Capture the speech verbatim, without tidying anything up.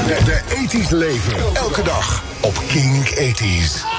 De, de ethisch leven. Elke dag op Kink ethisch.